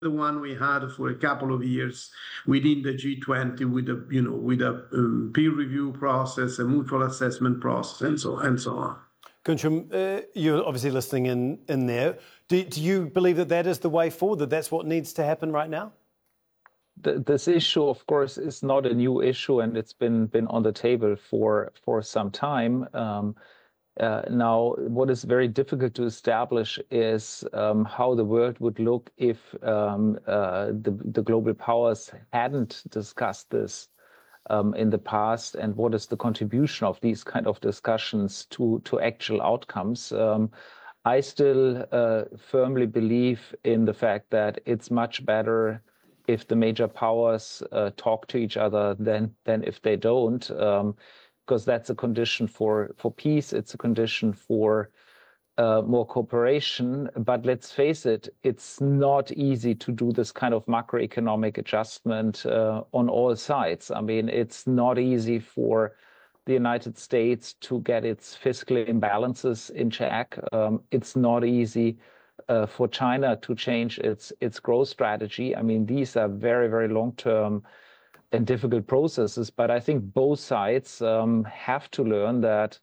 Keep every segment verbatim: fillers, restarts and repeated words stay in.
the one we had for a couple of years within the G twenty with a, you know, with a um, peer review process, a mutual assessment process, and so and so on. Guntram, uh, you're obviously listening in, in there. Do, do you believe that that is the way forward, that that's what needs to happen right now? The, this issue, of course, is not a new issue, and it's been been on the table for for some time. Um, Uh, now, what is very difficult to establish is um, how the world would look if um, uh, the, the global powers hadn't discussed this um, in the past, and what is the contribution of these kind of discussions to, to actual outcomes. Um, I still uh, firmly believe in the fact that it's much better if the major powers uh, talk to each other than, than if they don't. Um, because that's a condition for, for peace, it's a condition for uh, more cooperation. But let's face it, it's not easy to do this kind of macroeconomic adjustment uh, on all sides. I mean, it's not easy for the United States to get its fiscal imbalances in check. Um, it's not easy uh, for China to change its, its growth strategy. I mean, these are very, very long-term and difficult processes, but I think both sides um, have to learn that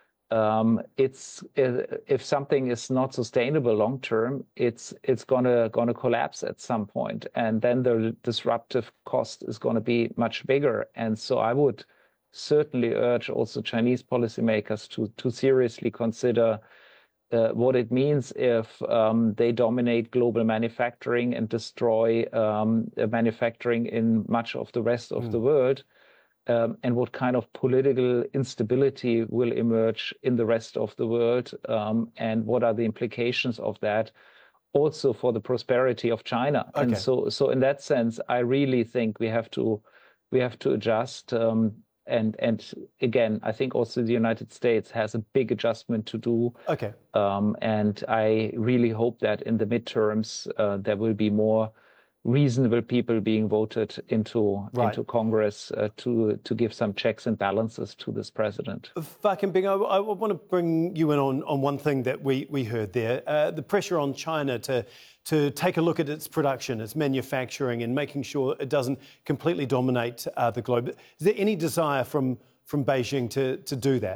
um, it's if something is not sustainable long term, it's it's gonna gonna collapse at some point, and then the disruptive cost is going to be much bigger. And so I would certainly urge also Chinese policymakers to to seriously consider Uh, what it means if um, they dominate global manufacturing and destroy um, manufacturing in much of the rest of mm. the world, um, and what kind of political instability will emerge in the rest of the world, um, and what are the implications of that also for the prosperity of China. Okay. And so, so in that sense, I really think we have to we have to adjust. Um, And and again, I think also the United States has a big adjustment to do. Okay. Um, and I really hope that in the midterms uh, there will be more reasonable people being voted into right. into Congress uh, to to give some checks and balances to this president. Pham Kinh Binh, I, I want to bring you in on, on one thing that we, we heard there, uh, the pressure on China to to take a look at its production, its manufacturing, and making sure it doesn't completely dominate uh, the globe. Is there any desire from, from Beijing to, to do that?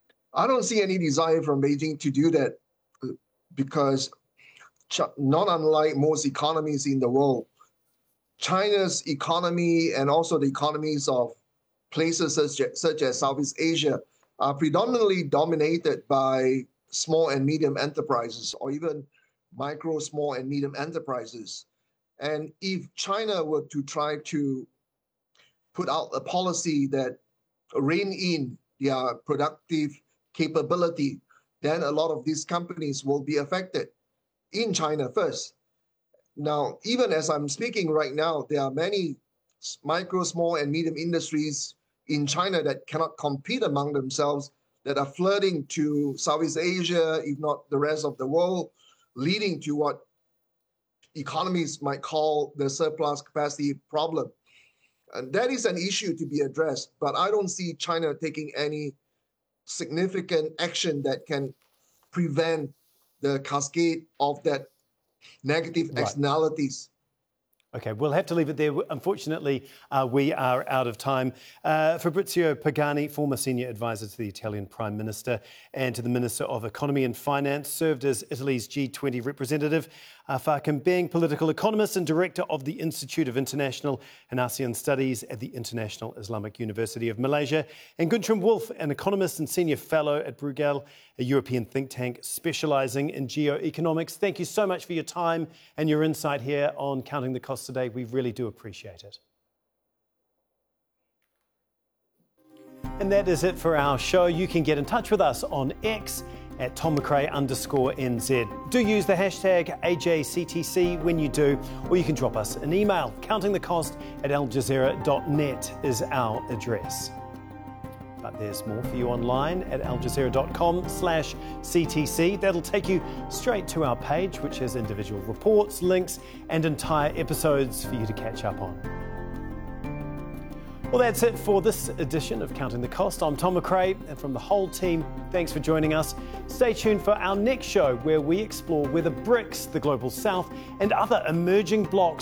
I don't see any desire from Beijing to do that because not unlike most economies in the world, China's economy and also the economies of places such as, such as Southeast Asia are predominantly dominated by small and medium enterprises, or even micro, small, and medium enterprises. And if China were to try to put out a policy that rein in their productive capability, then a lot of these companies will be affected in China first. Now, even as I'm speaking right now, there are many micro, small, and medium industries in China that cannot compete among themselves, that are flooding to Southeast Asia, if not the rest of the world, leading to what economists might call the surplus capacity problem. And that is an issue to be addressed, but I don't see China taking any significant action that can prevent the cascade of that negative right. externalities. Okay, we'll have to leave it there. Unfortunately, uh, we are out of time. Uh, Fabrizio Pagani, former senior advisor to the Italian Prime Minister and to the Minister of Economy and Finance, served as Italy's G twenty representative. Uh, Pham Kinh Binh, political economist and director of the Institute of International and ASEAN Studies at the International Islamic University of Malaysia. And Guntram Wolff, an economist and senior fellow at Bruegel, a European think tank specialising in geoeconomics. Thank you so much for your time and your insight here on Counting the Cost today. We really do appreciate it. And that is it for our show. You can get in touch with us on X at Tom McRae underscore N Z. Do use the hashtag A J C T C when you do, or you can drop us an email. Counting the Cost at al jazeera dot net is our address. But there's more for you online at al jazeera dot com slash C T C. That'll take you straight to our page, which has individual reports, links, and entire episodes for you to catch up on. Well, that's it for this edition of Counting the Cost. I'm Tom McRae, and from the whole team, thanks for joining us. Stay tuned for our next show, where we explore whether BRICS, the Global South, and other emerging blocs